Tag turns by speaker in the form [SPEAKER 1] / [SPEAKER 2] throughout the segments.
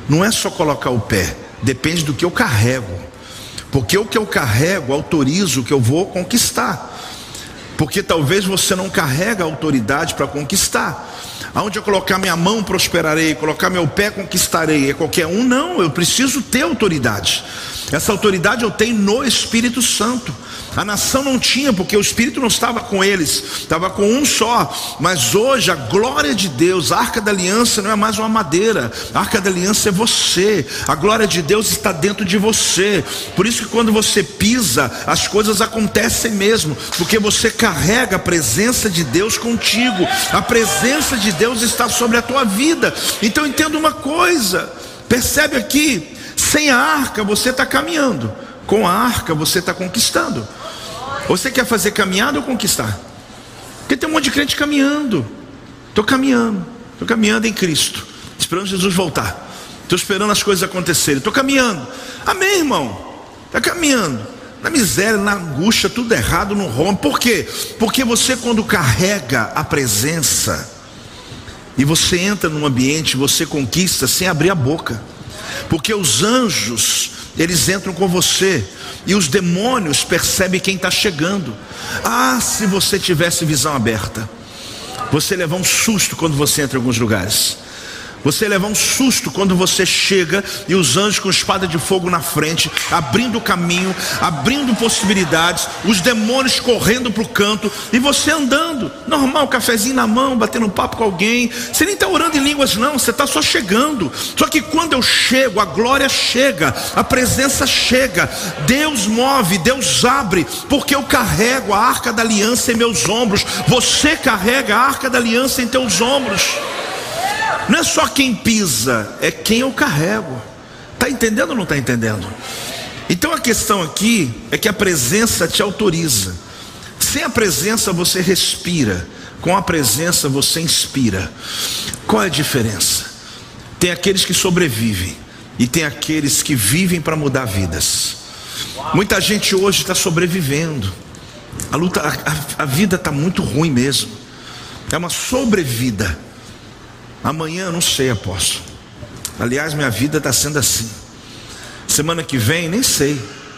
[SPEAKER 1] não é só colocar o pé, depende do que eu carrego. Porque o que eu carrego autoriza o que eu vou conquistar. Porque talvez você não carrega a autoridade para conquistar. Aonde eu colocar minha mão prosperarei, colocar meu pé conquistarei. É qualquer um? Não, eu preciso ter autoridade. Essa autoridade eu tenho no Espírito Santo. A nação não tinha, porque o Espírito não estava com eles, estava com um só. Mas hoje a glória de Deus, a Arca da Aliança não é mais uma madeira, a Arca da Aliança é você. A glória de Deus está dentro de você. Por isso que quando você pisa, as coisas acontecem mesmo, porque você carrega a presença de Deus contigo. A presença de Deus está sobre a tua vida. Então entenda uma coisa, percebe aqui, sem a arca você está caminhando, com a arca você está conquistando. Você quer fazer caminhada ou conquistar? Porque tem um monte de crente caminhando. Estou caminhando em Cristo, esperando Jesus voltar. Estou esperando as coisas acontecerem. Estou caminhando. Amém, irmão? Está caminhando. Na miséria, na angústia, tudo errado, não rompe. Por quê? Porque você, quando carrega a presença e você entra num ambiente, você conquista sem abrir a boca. Porque os anjos, eles entram com você, e os demônios percebem quem está chegando. Ah, se você tivesse visão aberta, você levar um susto quando você entra em alguns lugares. Você levar um susto quando você chega e os anjos com espada de fogo na frente, abrindo o caminho, abrindo possibilidades, os demônios correndo para o canto e você andando, normal, cafezinho na mão, batendo um papo com alguém. Você nem está orando em línguas não, você está só chegando. Só que quando eu chego, a glória chega, a presença chega, Deus move, Deus abre, porque eu carrego a Arca da Aliança em meus ombros. Você carrega a Arca da Aliança em teus ombros. Não é só quem pisa, é quem eu carrego. Está entendendo ou não está entendendo? Então a questão aqui é que a presença te autoriza. Sem a presença você respira, com a presença você inspira. Qual é a diferença? Tem aqueles que sobrevivem e tem aqueles que vivem para mudar vidas. Muita gente hoje está sobrevivendo. A luta, a vida está muito ruim mesmo. É uma sobrevida. Amanhã eu não sei, apóstolo. Aliás, minha vida está sendo assim. Semana que vem, nem sei.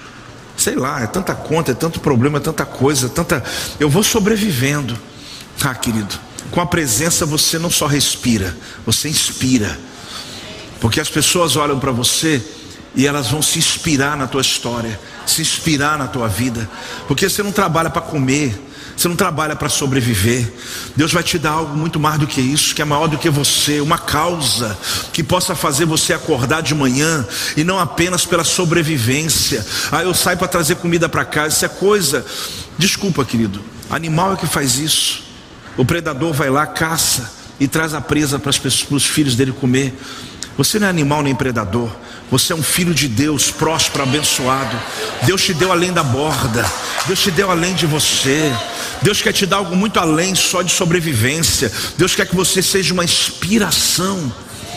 [SPEAKER 1] Sei lá, é tanta conta, é tanto problema, é tanta coisa, eu vou sobrevivendo. Ah, querido, com a presença você não só respira, você inspira. Porque as pessoas olham para você e elas vão se inspirar na tua história, se inspirar na tua vida. Porque você não trabalha para comer, você não trabalha para sobreviver. Deus vai te dar algo muito mais do que isso, que é maior do que você, uma causa que possa fazer você acordar de manhã e não apenas pela sobrevivência. Ah, eu saio para trazer comida para casa. Isso é coisa, desculpa, querido, animal é que faz isso. O predador vai lá, caça e traz a presa para os filhos dele comer. Você não é animal nem predador. Você é um filho de Deus, próspero, abençoado. Deus te deu além da borda. Deus te deu além de você. Deus quer te dar algo muito além só de sobrevivência. Deus quer que você seja uma inspiração.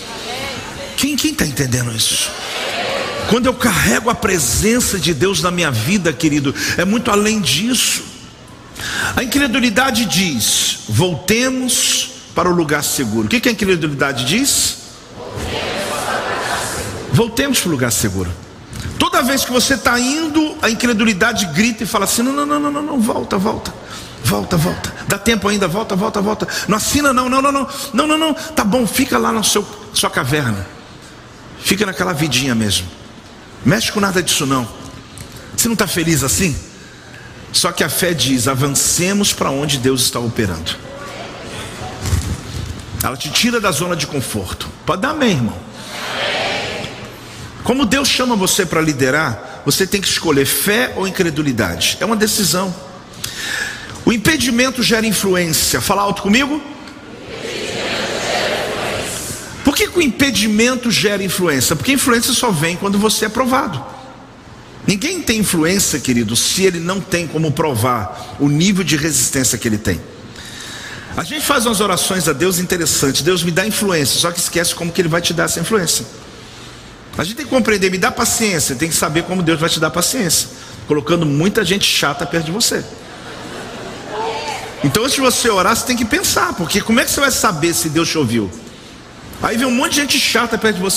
[SPEAKER 1] Quem está entendendo isso? Quando eu carrego a presença de Deus na minha vida, querido, é muito além disso. A incredulidade diz: voltemos para o lugar seguro. O que a incredulidade diz? Voltemos para o lugar seguro. Toda vez que você está indo, a incredulidade grita e fala assim: não, volta. Dá tempo ainda, volta. Não assina não. Tá bom, fica lá na sua caverna. Fica naquela vidinha mesmo. Mexe com nada disso não. Você não está feliz assim? Só que a fé diz: avancemos para onde Deus está operando. Ela te tira da zona de conforto. Pode dar amém, irmão. Como Deus chama você para liderar, você tem que escolher fé ou incredulidade. É uma decisão. O impedimento gera influência. Fala alto comigo. Por que o impedimento gera influência? Porque influência só vem quando você é aprovado. Ninguém tem influência, querido, se ele não tem como provar o nível de resistência que ele tem. A gente faz umas orações a Deus interessantes. Deus me dá influência, só que esquece como que ele vai te dar essa influência. A gente tem que compreender, me dá paciência. Tem que saber como Deus vai te dar paciência, colocando muita gente chata perto de você. Então antes de você orar, você tem que pensar, porque como é que você vai saber se Deus te ouviu? Aí vem um monte de gente chata perto de você.